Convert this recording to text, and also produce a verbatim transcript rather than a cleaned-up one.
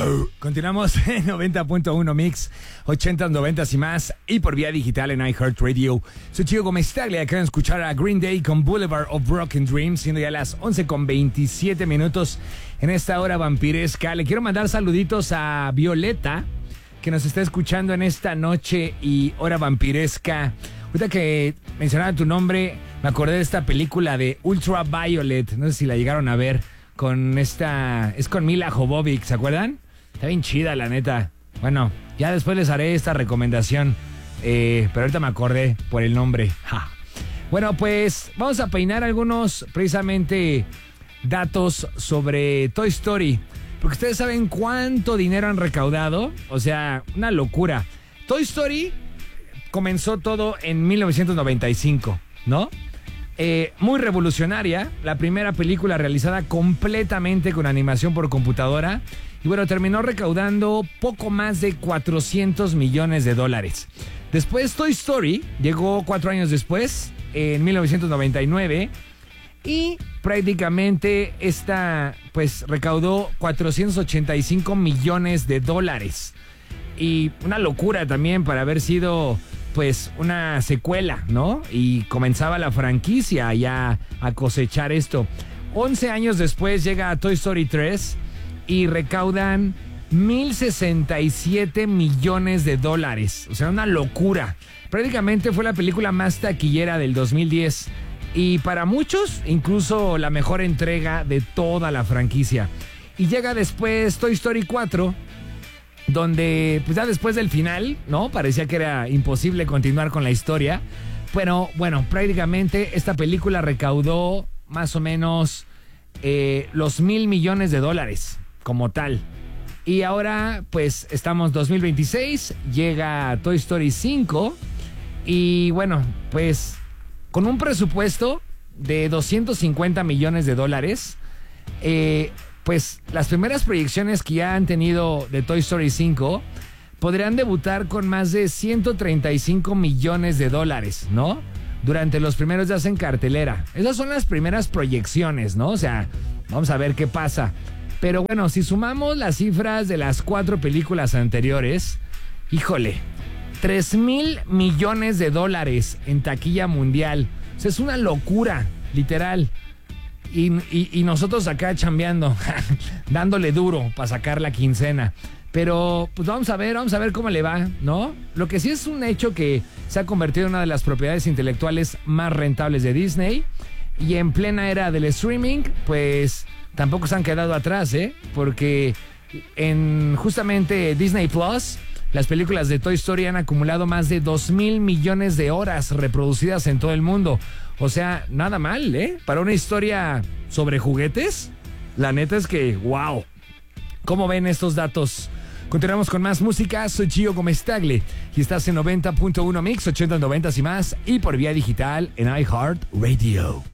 Continuamos en noventa punto uno Mix, ochentas, noventas y más, y por vía digital en iHeartRadio. Soy Chico Gómez Tagle, acaban de escuchar a Green Day con Boulevard of Broken Dreams, siendo ya las once con veintisiete minutos en esta hora vampiresca. Le quiero mandar saluditos a Violeta, que nos está escuchando en esta noche y hora vampiresca. Ahorita que mencionaba tu nombre, me acordé de esta película de Ultraviolet, no sé si la llegaron a ver, con esta, es con Mila Jovovich, ¿se acuerdan? Está bien chida, la neta. Bueno, ya después les haré esta recomendación, eh, pero ahorita me acordé por el nombre. Ja. Bueno, pues vamos a peinar algunos, precisamente, datos sobre Toy Story, porque ustedes saben cuánto dinero han recaudado, o sea, una locura. Toy Story comenzó todo en mil novecientos noventa y cinco, ¿no? Eh, muy revolucionaria, la primera película realizada completamente con animación por computadora, y bueno, terminó recaudando poco más de cuatrocientos millones de dólares. Después Toy Story llegó cuatro años después, en mil novecientos noventa y nueve, y prácticamente esta pues recaudó cuatrocientos ochenta y cinco millones de dólares. Y una locura también para haber sido pues una secuela, ¿no? Y comenzaba la franquicia ya a cosechar esto. once años después llega Toy Story tres y recaudan mil sesenta y siete millones de dólares. O sea, una locura. Prácticamente fue la película más taquillera del dos mil diez. Y para muchos, incluso la mejor entrega de toda la franquicia. Y llega después Toy Story cuatro, donde pues ya después del final, ¿no? Parecía que era imposible continuar con la historia. Pero bueno, prácticamente esta película recaudó más o menos eh, los mil millones de dólares como tal. Y ahora pues estamos dos mil veintiséis, llega Toy Story cinco y bueno, pues con un presupuesto de doscientos cincuenta millones de dólares, eh, pues las primeras proyecciones que ya han tenido de Toy Story cinco podrían debutar con más de ciento treinta y cinco millones de dólares, ¿no? Durante los primeros días en cartelera. Esas son las primeras proyecciones, ¿no? O sea, vamos a ver qué pasa. Pero bueno, si sumamos las cifras de las cuatro películas anteriores, híjole, tres mil millones de dólares en taquilla mundial. O sea, es una locura, literal. Y, y, y nosotros acá chambeando, dándole duro para sacar la quincena. Pero pues vamos a ver, vamos a ver cómo le va, ¿no? Lo que sí es un hecho que se ha convertido en una de las propiedades intelectuales más rentables de Disney. Y en plena era del streaming, pues tampoco se han quedado atrás, ¿eh? Porque en justamente Disney Plus, las películas de Toy Story han acumulado más de dos mil millones de horas reproducidas en todo el mundo. O sea, nada mal, ¿eh? Para una historia sobre juguetes, la neta es que, wow. ¿Cómo ven estos datos? Continuamos con más música. Soy Gio Gómez Tagle y estás en noventa punto uno Mix, ochenta, noventa y más, y por vía digital en iHeartRadio.